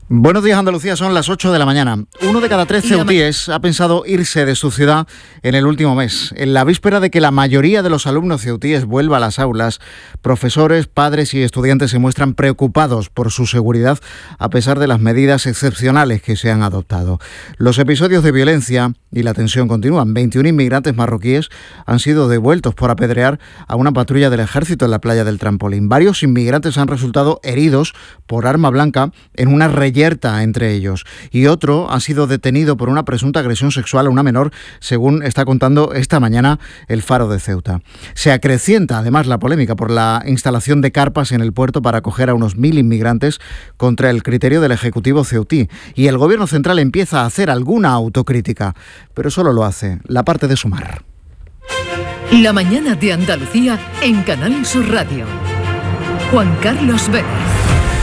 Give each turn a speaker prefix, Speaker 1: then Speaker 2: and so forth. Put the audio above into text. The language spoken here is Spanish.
Speaker 1: Buenos días, Andalucía, son las 8 de la mañana. 1 de cada 3 ceutíes ha pensado irse de su ciudad en el último mes. En la víspera de que la mayoría de los alumnos ceutíes vuelva a las aulas, profesores, padres y estudiantes se muestran preocupados por su seguridad a pesar de las medidas excepcionales que se han adoptado. Los episodios de violencia y la tensión continúan. 21 inmigrantes marroquíes han sido devueltos por apedrear a una patrulla del ejército en la playa del Trampolín. Varios inmigrantes han resultado heridos por arma blanca en una reyerta entre ellos, y otro ha sido detenido por una presunta agresión sexual a una menor, según está contando esta mañana El Faro de Ceuta. Se acrecienta además la polémica por la instalación de carpas en el puerto para acoger a unos 1.000 inmigrantes contra el criterio del Ejecutivo ceutí, y el Gobierno central empieza a hacer alguna autocrítica, pero solo lo hace la parte de Sumar.
Speaker 2: La mañana de Andalucía en Canal Sur Radio. Juan Carlos Vélez.